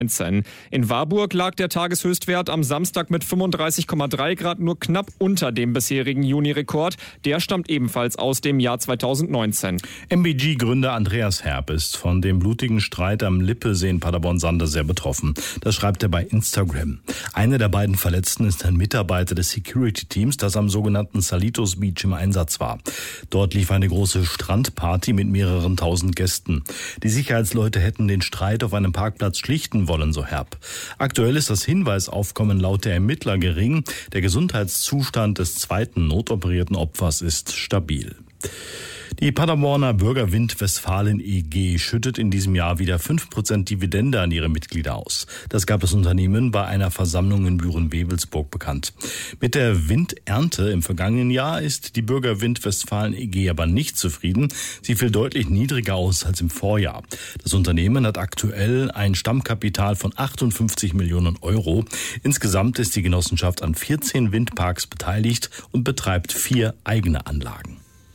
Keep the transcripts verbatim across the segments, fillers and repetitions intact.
In Warburg lag der Tageshöchstwert am Samstag mit fünfunddreißig Komma drei Grad nur knapp unter dem bisherigen Juni-Rekord. Der stammt ebenfalls aus dem Jahr zweitausendneunzehn. M B G-Gründer Andreas Herb ist von dem blutigen Streit am Lippesee in Paderborn-Sande sehr betroffen. Das schreibt er bei Instagram. Einer der beiden Verletzten ist ein Mitarbeiter des Security-Teams, das am sogenannten Salitos Beach im Einsatz war. Dort lief eine große Strandparty mit mehreren tausend Gästen. Die Sicherheitsleute hätten den Streit auf einem Parkplatz schlichten wollen, so Herb. Aktuell ist das Hinweisaufkommen laut der Ermittler gering. Der Gesundheitszustand des zweiten notoperierten Opfers ist stabil. Die Paderborner Bürgerwind Westfalen E G schüttet in diesem Jahr wieder fünf Prozent Dividende an ihre Mitglieder aus. Das gab das Unternehmen bei einer Versammlung in Büren-Wewelsburg bekannt. Mit der Windernte im vergangenen Jahr ist die Bürgerwind Westfalen E G aber nicht zufrieden. Sie fiel deutlich niedriger aus als im Vorjahr. Das Unternehmen hat aktuell ein Stammkapital von achtundfünfzig Millionen Euro. Insgesamt ist die Genossenschaft an vierzehn Windparks beteiligt und betreibt vier eigene Anlagen.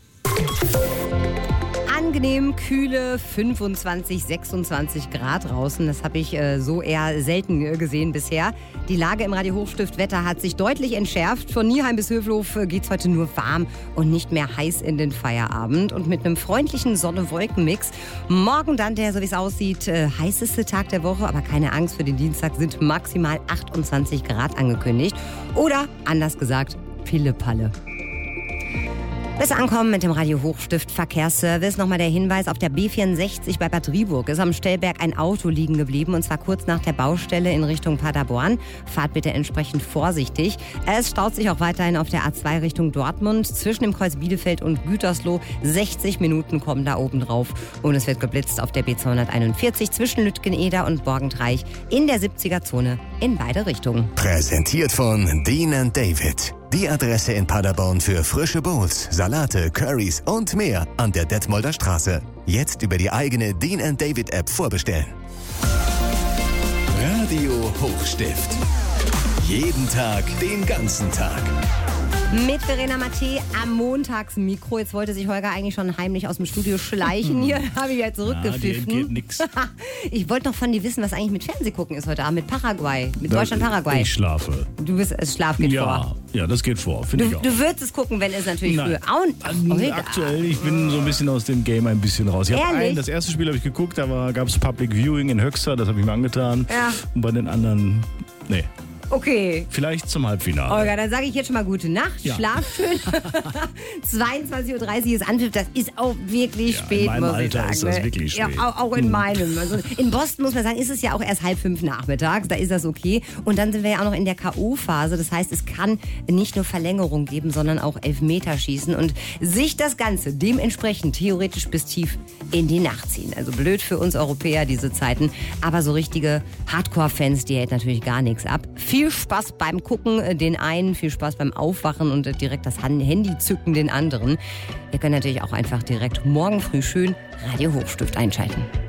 Angenehm kühle fünfundzwanzig, sechsundzwanzig Grad draußen. Das habe ich äh, so eher selten äh, gesehen bisher. Die Lage im Radio Hochstift Wetter hat sich deutlich entschärft. Von Nieheim bis Hövelhof äh, geht's heute nur warm und nicht mehr heiß in den Feierabend. Und mit einem freundlichen Sonne-Wolken-Mix. Morgen dann der, so wie es aussieht, äh, heißeste Tag der Woche. Aber keine Angst, für den Dienstag sind maximal achtundzwanzig Grad angekündigt. Oder, anders gesagt, Pille-Palle. Bis ankommen mit dem Radio Hochstift Verkehrsservice. Nochmal der Hinweis, auf der B vierundsechzig bei Bad Driburg ist am Stellberg ein Auto liegen geblieben, und zwar kurz nach der Baustelle in Richtung Paderborn. Fahrt bitte entsprechend vorsichtig. Es staut sich auch weiterhin auf der A zwei Richtung Dortmund zwischen dem Kreuz Bielefeld und Gütersloh. sechzig Minuten kommen da oben drauf. Und es wird geblitzt auf der B zweihunderteinundvierzig zwischen Lütgeneder und Borgentreich in der siebziger-Zone in beide Richtungen. Präsentiert von Dean and David. Die Adresse in Paderborn für frische Bowls, Salate, Currys und mehr an der Detmolder Straße. Jetzt über die eigene Dean and David App vorbestellen. Radio Hochstift. Jeden Tag, den ganzen Tag. Mit Verena Mathé am Montagsmikro. Jetzt wollte sich Holger eigentlich schon heimlich aus dem Studio schleichen. Hier habe ich ja zurückgepfiffen. Ja, geht nix. Ich wollte noch von dir wissen, was eigentlich mit Fernsehgucken ist heute Abend. Mit Paraguay. Mit Deutschland-Paraguay. Ich schlafe. Du bist, es Schlaf geht ja, vor. Ja, das geht vor, finde ich Du, auch. du würdest es gucken, wenn es natürlich Nein. früher... Ach, Holger. Aktuell, ich bin so ein bisschen aus dem Game ein bisschen raus. Ich hab Ehrlich? ein, das erste Spiel habe ich geguckt, da gab es Public Viewing in Höxter, das habe ich mir angetan. Ja. Und bei den anderen, nee. Okay. Vielleicht zum Halbfinale. Olga, dann sage ich jetzt schon mal gute Nacht. Ja. Schlaf schön. zweiundzwanzig Uhr dreißig ist Anpfiff. Das ist auch wirklich Ja, spät, in meinem muss Alter ich sagen. ist das wirklich spät. Ja, auch, auch in meinem. Also in Boston, muss man sagen, ist es ja auch erst halb fünf nachmittags. Da ist das okay. Und dann sind wir ja auch noch in der K O-Phase. Das heißt, es kann nicht nur Verlängerung geben, sondern auch Elfmeterschießen. Und sich das Ganze dementsprechend theoretisch bis tief in die Nacht ziehen. Also blöd für uns Europäer diese Zeiten. Aber so richtige Hardcore-Fans, die hält natürlich gar nichts ab. Viel Spaß beim Gucken den einen, viel Spaß beim Aufwachen und direkt das Handy zücken den anderen. Ihr könnt natürlich auch einfach direkt morgen früh schön Radio Hochstift einschalten.